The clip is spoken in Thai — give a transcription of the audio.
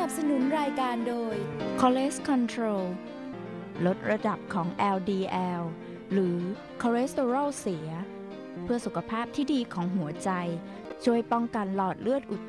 นับสนุนรายการโดย Cholesterol Control ลดระดับของ LDL หรือคอเลสเตอรอลเสียเพื่อสุขภาพที่ดีของหัวใจช่วยป้องกันหลอดเลือดอุด